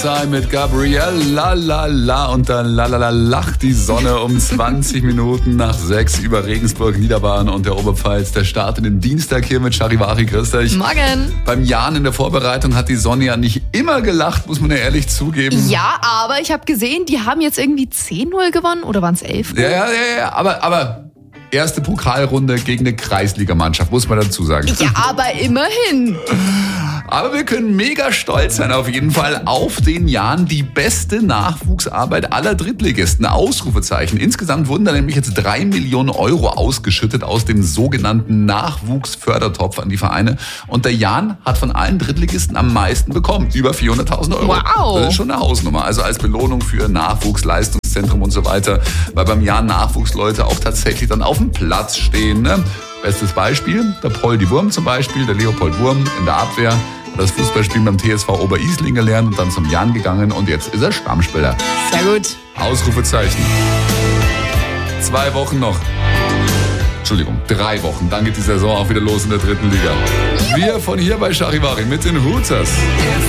Outside mit Gabrielle, la la la, und dann la la la lacht die Sonne um 20 Minuten nach 6 über Regensburg, Niederbayern und der Oberpfalz. Der Start in den Dienstag hier mit Charivari. Grüß dich. Morgen. Beim Jan in der Vorbereitung hat die Sonne ja nicht immer gelacht, muss man ja ehrlich zugeben. Ja, aber ich habe gesehen, die haben jetzt irgendwie 10-0 gewonnen, oder waren es 11? Ja, aber erste Pokalrunde gegen eine Kreisligamannschaft, muss man dazu sagen. Ja, aber immerhin. Aber wir können mega stolz sein auf jeden Fall auf den Jan. Die beste Nachwuchsarbeit aller Drittligisten. Ausrufezeichen. Insgesamt wurden da nämlich jetzt 3 Millionen Euro ausgeschüttet aus dem sogenannten Nachwuchsfördertopf an die Vereine. Und der Jan hat von allen Drittligisten am meisten bekommen. Über 400.000 Euro. Wow. Das ist schon eine Hausnummer. Also als Belohnung für Nachwuchsleistungszentrum und so weiter. Weil beim Jan Nachwuchsleute auch tatsächlich dann auf dem Platz stehen. Ne? Bestes Beispiel, der Poldi Wurm zum Beispiel, der Leopold Wurm in der Abwehr. Das Fußballspielen beim TSV Oberisling gelernt und dann zum Jan gegangen und jetzt ist er Stammspieler. Sehr gut. Ausrufezeichen. 2 Wochen noch. Entschuldigung, 3 Wochen. Dann geht die Saison auch wieder los in der 3. Liga. Wir von hier bei Charivari mit den Hooters.